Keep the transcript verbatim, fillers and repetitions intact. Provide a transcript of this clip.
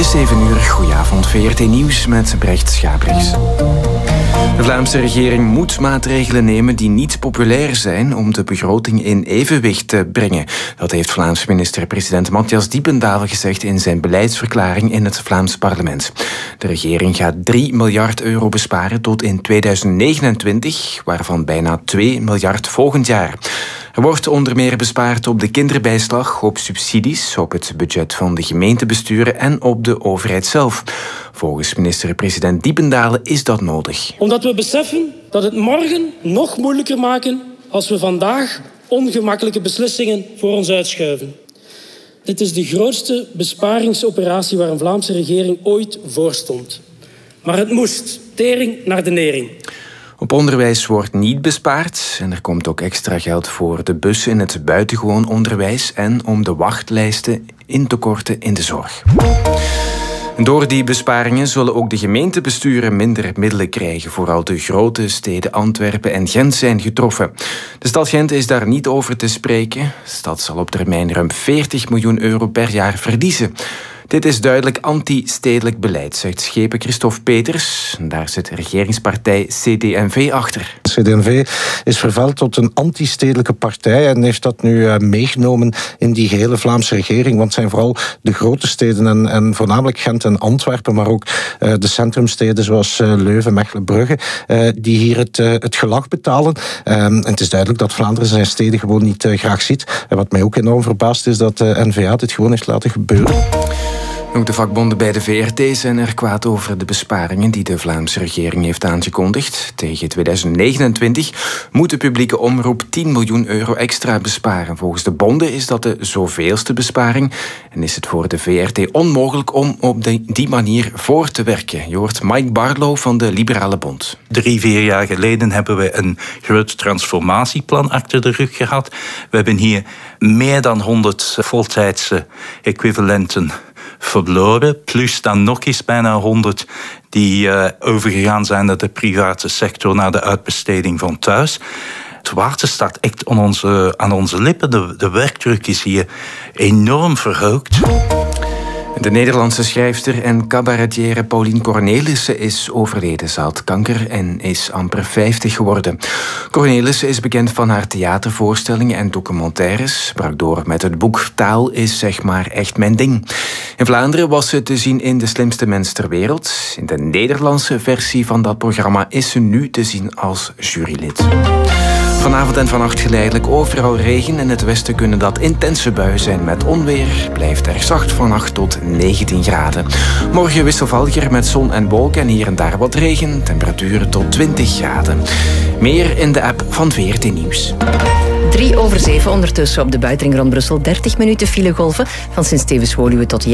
is zeven uur. Goedenavond, V R T Nieuws met Brecht Schabriks. De Vlaamse regering moet maatregelen nemen die niet populair zijn om de begroting in evenwicht te brengen. Dat heeft Vlaams minister-president Matthias Diependalen gezegd in zijn beleidsverklaring in het Vlaams parlement. De regering gaat drie miljard euro besparen tot in tweeduizend negenentwintig, waarvan bijna twee miljard volgend jaar. Er wordt onder meer bespaard op de kinderbijslag, op subsidies, op het budget van de gemeentebesturen en op de overheid zelf. Volgens minister-president Diependalen is dat nodig. Omdat we beseffen dat het morgen nog moeilijker maken als we vandaag ongemakkelijke beslissingen voor ons uitschuiven. Dit is de grootste besparingsoperatie waar een Vlaamse regering ooit voor stond. Maar het moest. Tering naar de nering. Op onderwijs wordt niet bespaard en er komt ook extra geld voor de bussen in het buitengewoon onderwijs en om de wachtlijsten in te korten in de zorg. Door die besparingen zullen ook de gemeentebesturen minder middelen krijgen. Vooral de grote steden Antwerpen en Gent zijn getroffen. De stad Gent is daar niet over te spreken. De stad zal op termijn ruim veertig miljoen euro per jaar verliezen. Dit is duidelijk anti-stedelijk beleid, zegt schepen Christophe Peters. Daar zit regeringspartij C D en V achter. C D en V is vervuild tot een anti-stedelijke partij en heeft dat nu uh, meegenomen in die gehele Vlaamse regering. Want het zijn vooral de grote steden en, en voornamelijk Gent en Antwerpen, maar ook uh, de centrumsteden zoals uh, Leuven, Mechelen, Brugge, uh, die hier het, uh, het gelag betalen. Um, en het is duidelijk dat Vlaanderen zijn steden gewoon niet uh, graag ziet. En wat mij ook enorm verbaast is dat de uh, N V A dit gewoon heeft laten gebeuren. Ook de vakbonden bij de V R T zijn er kwaad over de besparingen die de Vlaamse regering heeft aangekondigd. Tegen tweeduizend negenentwintig moet de publieke omroep tien miljoen euro extra besparen. Volgens de bonden is dat de zoveelste besparing en is het voor de V R T onmogelijk om op de, die manier voor te werken. Je hoort Mike Barlow van de Liberale Bond. Drie, vier jaar geleden hebben we een groot transformatieplan achter de rug gehad. We hebben hier meer dan honderd voltijdse equivalenten verloren, plus dan nog eens bijna honderd die uh, overgegaan zijn naar de private sector, naar de uitbesteding van thuis. Het water staat echt aan onze, aan onze lippen. De, de werkdruk is hier enorm verhoogd. De Nederlandse schrijfster en cabaretière Pauline Cornelissen is overleden. Ze had kanker en is amper vijftig geworden. Cornelissen is bekend van haar theatervoorstellingen en documentaires. Brak door met het boek Taal is zeg maar echt mijn ding. In Vlaanderen was ze te zien in De Slimste Mens ter Wereld. In de Nederlandse versie van dat programma is ze nu te zien als jurylid. Vanavond en vannacht geleidelijk overal regen. In het westen kunnen dat intense buien zijn met onweer. Blijft er zacht vannacht tot negentien graden. Morgen wisselvalliger met zon en wolken en hier en daar wat regen. Temperaturen tot twintig graden. Meer in de app van V R T Nieuws. Drie over zeven ondertussen op de buitenring rond Brussel. dertig minuten filegolven van Sint-Stevens-Woluwe tot